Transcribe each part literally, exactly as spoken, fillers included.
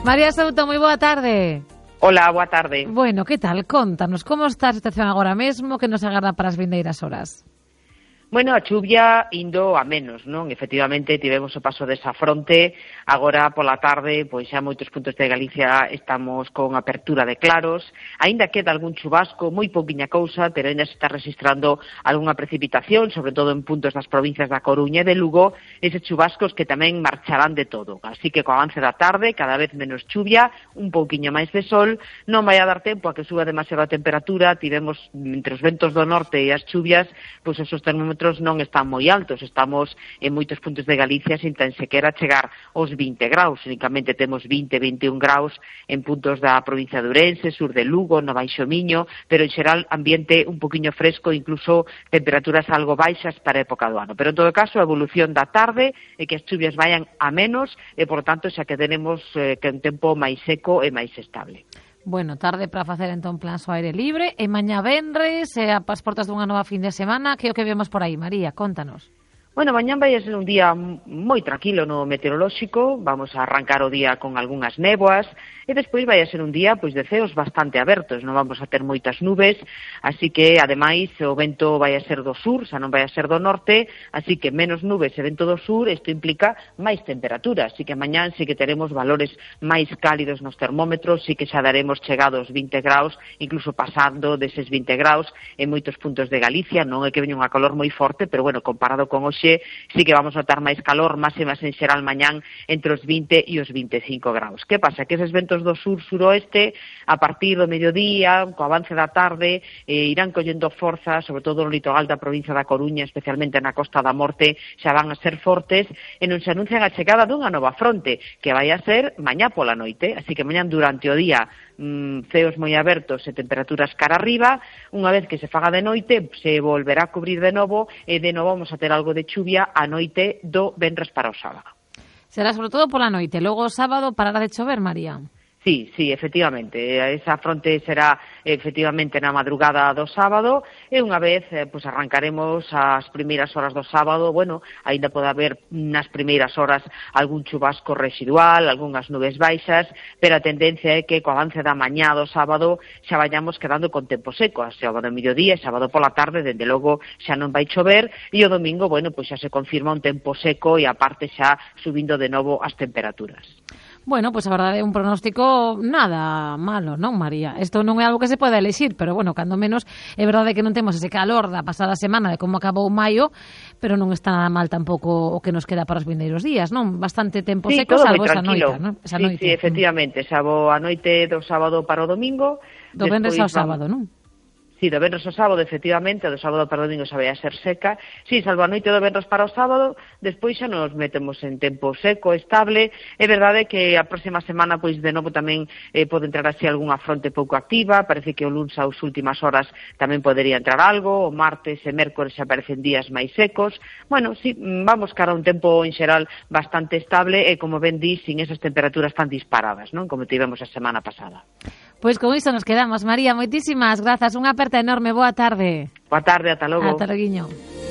María Souto, moi boa tarde. Hola, boa tarde. Bueno, que tal? Contanos, como está a situación agora mesmo, que nos agarda para as vindeiras horas? Bueno, a chuvia indo a menos, non? Efectivamente, tivemos o paso desa fronte, agora pola tarde, pois xa moitos puntos de Galicia estamos con apertura de claros, aínda queda algún chubasco, moi pouquiña cousa, pero aínda se está registrando algunha precipitación, sobre todo en puntos das provincias da Coruña e de Lugo, eses chubascos que tamén marcharán de todo. Así que co avance da tarde, cada vez menos chuvia, un pouquiño máis de sol, non vai a dar tempo a que suba demasiado a temperatura, tivemos entre os ventos do norte e as chuvias, pois esos termómetros non están moi altos, estamos en moitos puntos de Galicia sin tan sequera chegar aos vinte graus, únicamente temos vinte, veintiún graus en puntos da provincia de Ourense, sur de Lugo, no Baixo Miño, pero en xeral ambiente un poquinho fresco, incluso temperaturas algo baixas para a época do ano. Pero en todo caso, a evolución da tarde é que as chuvias vayan a menos e, por tanto, xa que tenemos eh, que un tempo máis seco e máis estable. Bueno, tarde para facer entón plans ao aire libre e mañá venres e a as portas dunha nova fin de semana, que é o que vemos por aí, María, contanos. Bueno, mañán vai a ser un día moi tranquilo no meteorolóxico, vamos a arrancar o día con algunhas néboas, e despois vai a ser un día pois de ceos bastante abertos, non vamos a ter moitas nubes, así que, ademais, o vento vai a ser do sur, xa non vai a ser do norte, así que menos nubes e vento do sur, isto implica máis temperatura, así que mañán sí que teremos valores máis cálidos nos termómetros, sí que xa daremos chegados vinte graus, incluso pasando deses vinte graus en moitos puntos de Galicia, non é que veña unha calor moi forte, pero, bueno, comparado con hoxe, sí que vamos a notar máis calor, máximas en xeral mañán entre os vinte e os veinticinco graus. Que pasa? Que eses ventos do sur-suroeste, a partir do mediodía, co avance da tarde, eh, irán collendo forza, sobre todo no litoral da provincia da Coruña, especialmente na Costa da Morte, xa van a ser fortes, e non se anuncian a chegada dunha nova fronte, que vai a ser mañá pola noite. Así que mañán durante o día, mm, ceos moi abertos e temperaturas cara arriba, unha vez que se faga de noite, se volverá a cubrir de novo, e de novo vamos a ter algo de chuvia a noite do venres para o sábado. Será sobre todo pola noite, logo o sábado parará de chover, María. Sí, sí, efectivamente, esa fronte será efectivamente na madrugada do sábado e unha vez eh, pues arrancaremos as primeiras horas do sábado, bueno, aínda pode haber nas primeiras horas algún chubasco residual, algunhas nubes baixas, pero a tendencia é que co avance da mañá do sábado xa vayamos quedando con tempo seco, a sábado ao mediodía e sábado pola tarde, dende logo xa non vai chover, e o domingo, bueno, pues xa se confirma un tempo seco e aparte xa subindo de novo as temperaturas. Bueno, pois pues a verdade é un pronóstico nada malo, non, María? Isto non é algo que se pode elixir, pero, bueno, cando menos é verdade que non temos ese calor da pasada semana de como acabou maio, pero non está nada mal tampouco o que nos queda para os vindeiros días, non? Bastante tempo sí, seco, salvo esa noite, non? Esa sí, noite. sí, efectivamente, salvo a noite do sábado para o domingo. Do venres ao sábado, non? Sí, do venres ao sábado, efectivamente, do sábado para o domingo xa vai a ser seca. Sí, salvo a noite do venres para o sábado, despois xa nos metemos en tempo seco, estable. É verdade que a próxima semana, pois, de novo tamén eh, pode entrar así algunha fronte pouco activa, parece que o luns ás últimas horas tamén podería entrar algo, o martes e mércores xa aparecen días máis secos. Bueno, sí, vamos cara a un tempo en xeral bastante estable e, como ben di, sin esas temperaturas tan disparadas, non? Como tivemos a semana pasada. Pois con iso nos quedamos, María, moitísimas grazas, unha aperta enorme, boa tarde. Boa tarde, ata logo. Ata loguiño.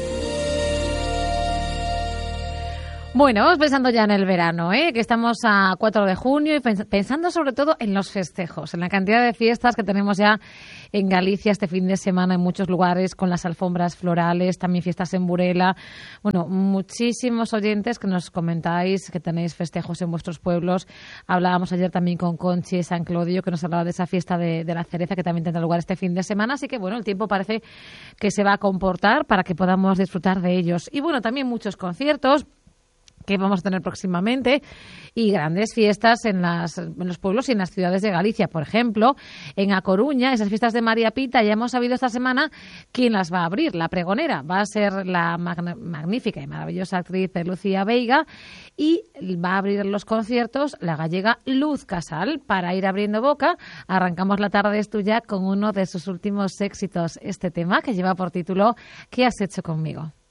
Bueno, vamos pensando ya en el verano, ¿eh? Que estamos a cuatro de junio y pensando sobre todo en los festejos, en la cantidad de fiestas que tenemos ya en Galicia este fin de semana en muchos lugares, con las alfombras florales, también fiestas en Burela. Bueno, muchísimos oyentes que nos comentáis que tenéis festejos en vuestros pueblos. Hablábamos ayer también con Conchi de San Clodio, que nos hablaba de esa fiesta de, de la cereza que también tendrá lugar este fin de semana. Así que, bueno, el tiempo parece que se va a comportar para que podamos disfrutar de ellos. Y, bueno, también muchos conciertos que vamos a tener próximamente y grandes fiestas en, las, en los pueblos y en las ciudades de Galicia. Por ejemplo, en A Coruña, esas fiestas de María Pita, ya hemos sabido esta semana quién las va a abrir. La pregonera va a ser la mag- magnífica y maravillosa actriz Lucía Veiga, y va a abrir los conciertos la gallega Luz Casal. Para ir abriendo boca, arrancamos la tarde de Estuya con uno de sus últimos éxitos, este tema que lleva por título ¿Qué has hecho conmigo?